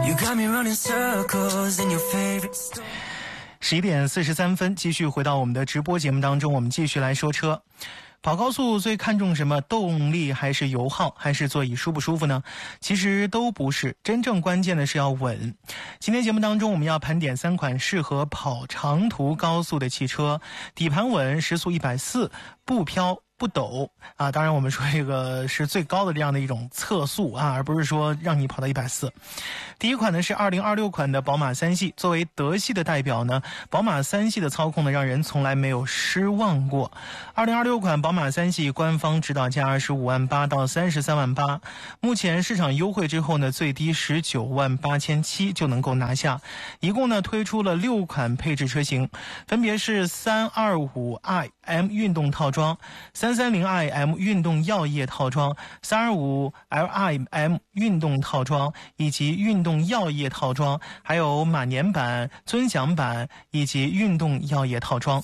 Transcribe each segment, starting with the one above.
11点43分，继续回到我们的直播节目当中，我们继续来说车。跑高速最看重什么？动力还是油耗，还是座椅舒不舒服呢？其实都不是，真正关键的是要稳。今天节目当中我们要盘点3款适合跑长途高速的汽车，底盘稳，时速140，不飘不抖啊！当然我们说这个是最高的这样的一种测速啊，而不是说让你跑到140。第一款呢是2026款的宝马3系，作为德系的代表呢，宝马3系的操控呢让人从来没有失望过。2026款宝马3系官方指导价25.8万到33.8万，目前市场优惠之后呢，最低19.87万就能够拿下。一共呢推出了6款配置车型，分别是 325i M 运动套装、330i M 运动耀夜套装、325li M 运动套装以及运动耀夜套装，还有马年版、尊享版以及运动耀夜套装。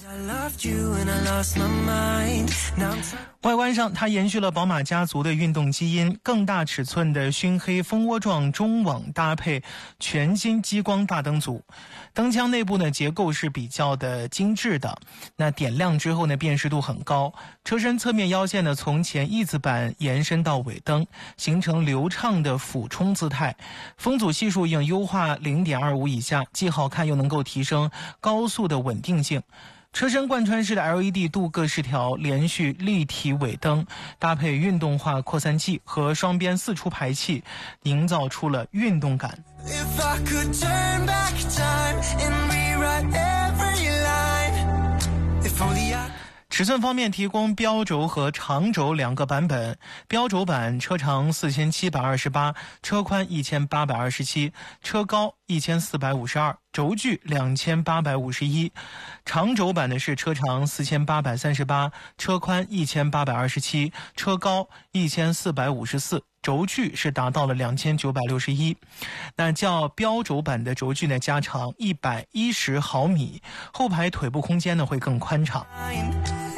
外观上它延续了宝马家族的运动基因，更大尺寸的熏黑蜂窝状中网搭配全新激光大灯组，灯腔内部呢结构是比较的精致的，那点亮之后呢辨识度很高，车身侧面腰线呢从前翼子板延伸到尾灯，形成流畅的俯冲姿态，风阻系数应优化 0.25 以下，既好看又能够提升高速的稳定性。车身贯穿式的 LED 镀铬饰条连续立体尾灯，搭配运动化扩散器和双边4出排气，营造出了运动感。尺寸方面提供标轴和长轴2个版本，标轴版车长4728，车宽1827，车高1452，轴距2851。长轴版的是车长4838，车宽1827，车高1454，轴距是达到了2961。那较标轴版的轴距呢加长110毫米，后排腿部空间呢会更宽敞。